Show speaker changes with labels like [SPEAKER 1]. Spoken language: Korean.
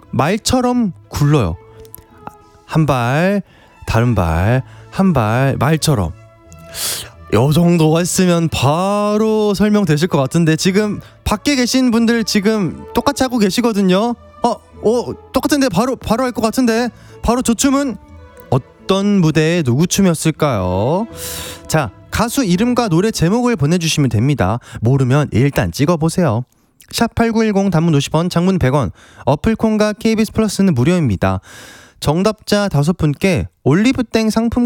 [SPEAKER 1] 말처럼 굴러요. 한 발, 다른 발, 한 발, 말처럼. 요 정도 했으면 바로 설명되실 것 같은데 지금 밖에 계신 분들 지금 똑같이 하고 계시거든요. 똑같은데 바로 할 것 같은데 바로 저 춤은 어떤 무대에 누구 춤이었을까요? 자, 가수 이름과 노래 제목을 보내주시면 됩니다. 모르면 일단 찍어보세요. 샵8910 단문 50원, 장문 100원, 어플콘과 KBS 플러스는 무료입니다. 정답자 5분께 올리브땡 상품